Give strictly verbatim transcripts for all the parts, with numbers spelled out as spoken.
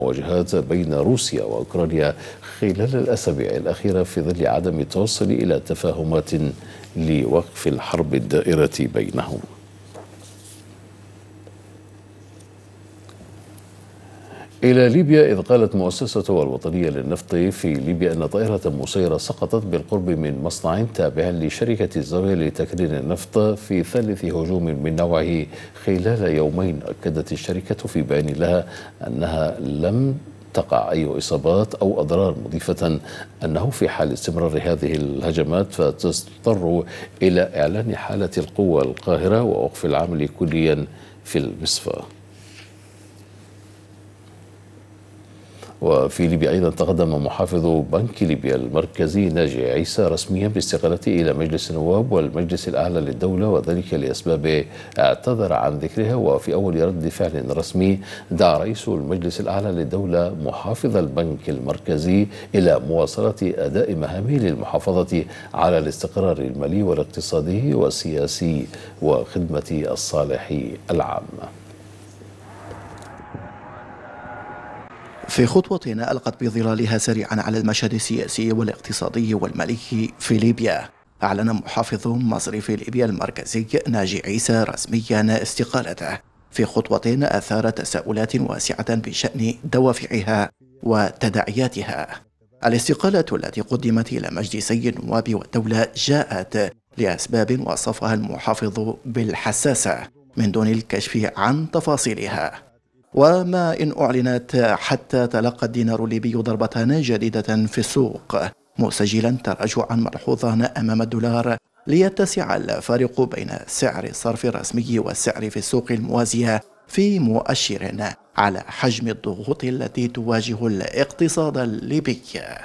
المواجهات بين روسيا وأوكرانيا خلال الأسابيع الأخيرة في ظل عدم التوصل إلى تفاهمات لوقف الحرب الدائرة بينهم. إلى ليبيا، إذ قالت مؤسسة الوطنية للنفط في ليبيا أن طائرة مسيرة سقطت بالقرب من مصنع تابع لشركة الزاوية لتكرير النفط في ثالث هجوم من نوعه خلال يومين. أكدت الشركة في بيان لها أنها لم تقع أي إصابات أو أضرار، مضيفة أنه في حال استمرار هذه الهجمات فتضطر إلى إعلان حالة القوة القاهرة ووقف العمل كليا في المصفى. وفي ليبيا أيضا تقدم محافظ بنك ليبيا المركزي ناجي عيسى رسميا باستقالته إلى مجلس النواب والمجلس الأعلى للدولة، وذلك لأسباب اعتذر عن ذكرها. وفي أول رد فعل رسمي دعا رئيس المجلس الأعلى للدولة محافظ البنك المركزي إلى مواصلة أداء مهامه للمحافظة على الاستقرار المالي والاقتصادي والسياسي وخدمة الصالح العام. في خطوة ألقت بظلالها سريعا على المشهد السياسي والاقتصادي والمالي في ليبيا، أعلن محافظ مصرف ليبيا المركزي ناجي عيسى رسميا استقالته في خطوة أثارت تساؤلات واسعة بشأن دوافعها وتداعياتها. الاستقالة التي قدمت إلى مجلسي النواب والدولة جاءت لأسباب وصفها المحافظ بالحساسة من دون الكشف عن تفاصيلها. وما إن أعلنت حتى تلقى الدينار الليبي ضربة جديدة في السوق، مسجلا تراجعا ملحوظا أمام الدولار ليتسع الفارق بين سعر الصرف الرسمي والسعر في السوق الموازية، في مؤشر على حجم الضغوط التي تواجه الاقتصاد الليبي.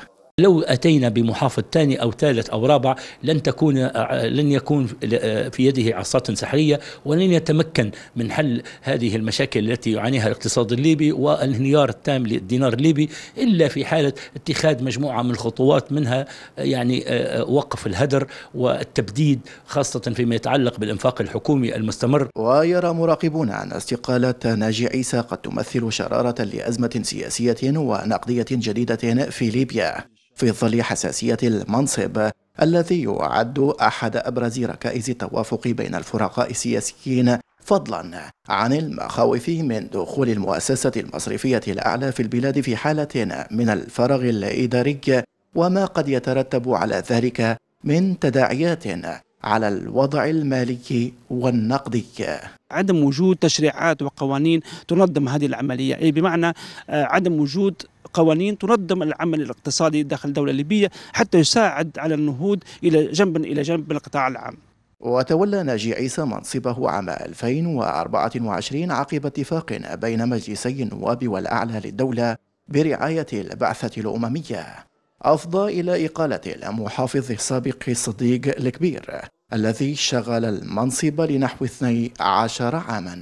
لو أتينا بمحافظ ثاني أو ثالث أو رابع لن تكون لن يكون في يده عصا سحرية، ولن يتمكن من حل هذه المشاكل التي يعانيها الاقتصاد الليبي والانهيار التام للدينار الليبي، إلا في حالة اتخاذ مجموعة من الخطوات، منها يعني وقف الهدر والتبديد، خاصة فيما يتعلق بالإنفاق الحكومي المستمر. ويرى مراقبون أن استقالة ناجي عيسى قد تمثل شرارة لأزمة سياسية ونقدية جديدة في ليبيا، في ظل حساسية المنصب الذي يعد أحد أبرز ركائز التوافق بين الفرقاء السياسيين، فضلا عن المخاوف من دخول المؤسسة المصرفية الأعلى في البلاد في حالة من الفراغ الإداري، وما قد يترتب على ذلك من تداعيات على الوضع المالي والنقدي. عدم وجود تشريعات وقوانين تنظم هذه العملية، أي بمعنى عدم وجود قوانين تنظم العمل الاقتصادي داخل الدولة الليبية حتى يساعد على النهوض إلى جنب إلى جنب بالقطاع العام. وتولى ناجي عيسى منصبه عام ألفين وأربعة وعشرين عقب اتفاق بين مجلسي النواب والأعلى للدولة برعاية البعثة الأممية أفضى إلى إقالة المحافظ السابق الصديق الكبير الذي شغل المنصب لنحو اثني عشر عاما.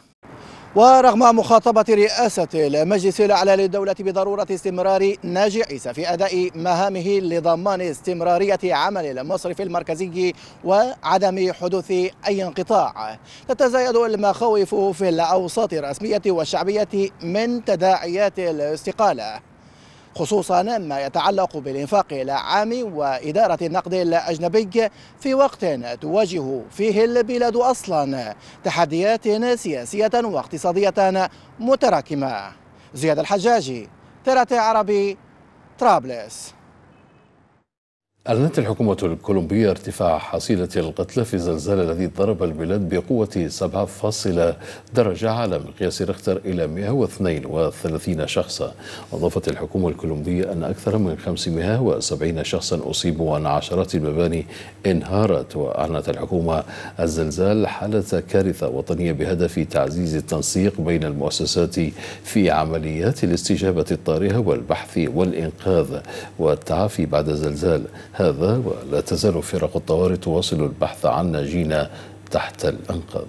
ورغم مخاطبة رئاسة المجلس الأعلى للدولة بضرورة استمرار ناجي عيسى في أداء مهامه لضمان استمرارية عمل المصرف المركزي وعدم حدوث أي انقطاع، تتزايد المخاوف في الأوساط الرسمية والشعبية من تداعيات الاستقالة، خصوصا ما يتعلق بالإنفاق العام وإدارة النقد الأجنبي، في وقت تواجه فيه البلاد أصلا تحديات سياسية واقتصادية متراكمة. زياد الحجاجي، ترى تي عربي، طرابلس. أعلنت الحكومة الكولومبية ارتفاع حصيلة القتلى في الزلزال الذي ضرب البلاد بقوة سبعة فاصلة درجة على مقياس ريختر إلى مئة واثنين وثلاثين شخصا. أضافت الحكومة الكولومبية أن أكثر من خمسمئة وسبعين شخصا أصيبوا وأن عشرات المباني انهارت. وأعلنت الحكومة الزلزال حالة كارثة وطنية بهدف تعزيز التنسيق بين المؤسسات في عمليات الاستجابة الطارئة والبحث والإنقاذ والتعافي بعد الزلزال هذا. ولا تزال فرق الطوارئ تواصل البحث عن ناجين تحت الأنقاض.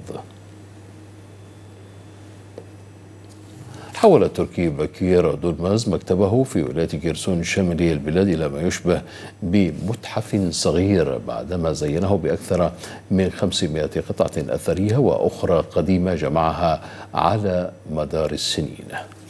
حول تركي بكير دولماز مكتبه في ولاية كيرسون الشمالية البلاد إلى ما يشبه بمتحف صغير بعدما زينه بأكثر من خمسمئة قطعة أثرية وأخرى قديمة جمعها على مدار السنين.